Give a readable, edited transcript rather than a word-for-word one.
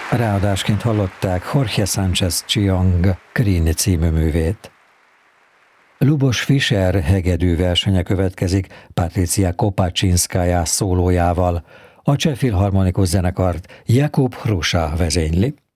Ráadásként hallották Jorge Sánchez Chillong Creed című művét. Lubos Fischer hegedű versenye következik Patricia Kopaczynskaja szólójával. A Cseh Filharmonikus Zenekart Jakub Hrusa vezényli.